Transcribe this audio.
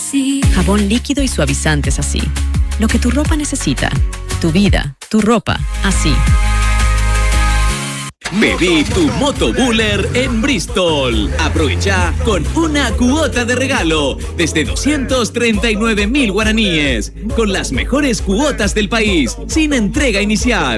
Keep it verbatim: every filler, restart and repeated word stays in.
así. Jabón líquido y suavizantes así. Lo que tu ropa necesita. Tu vida, tu ropa, así. Pedí tu Motobuller en Bristol. Aprovecha con una cuota de regalo desde doscientos treinta y nueve mil guaraníes, con las mejores cuotas del país, sin entrega inicial.